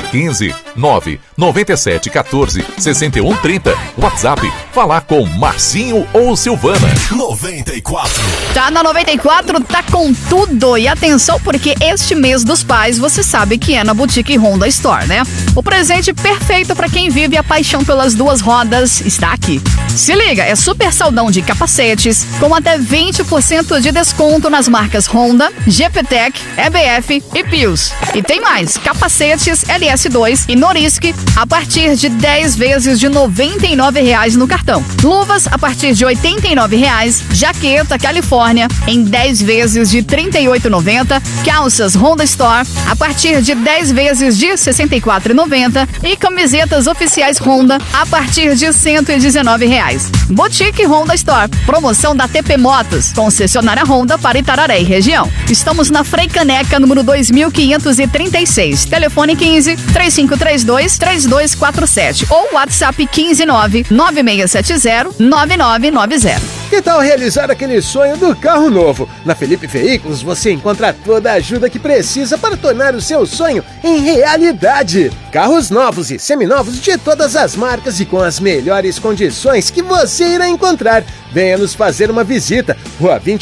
15 997 14 61 30. WhatsApp, falar com Marcinho ou Silvana. 94. Tá na 94, tá com tudo. E atenção, porque este mês dos pais, você sabe que é na Boutique Honda Store, né? O presente perfeito para quem vive a paixão pelas duas rodas está aqui. Se liga, é super saldão de capacetes, com até 20% de desconto nas marcas Honda, GPTEC, EBF e Pius. E tem mais, capacetes LS2 e Norisk a partir de 10 vezes de R$ 99,00 no cartão. Luvas a partir de R$ 89,00, jaqueta Califórnia em 10 vezes de R$ 38,90, calças Honda Store a partir de 10 vezes de R$ 64,90 e camisetas oficiais Honda a partir de R$ 119,00. Boutique Honda Store, promoção da TP Motos, concessionária Honda para Itararé e região. Estamos na Frei Caneca, número 2536, telefone 15 3532 3247 ou WhatsApp 159 9670 9990. Que tal realizar aquele sonho do carro novo? Na Felipe Veículos você encontra toda a ajuda que precisa para tornar o seu sonho em realidade. Carros novos e seminovos de todas as marcas e com as melhores condições que você irá encontrar. Venha nos fazer uma visita. Rua 20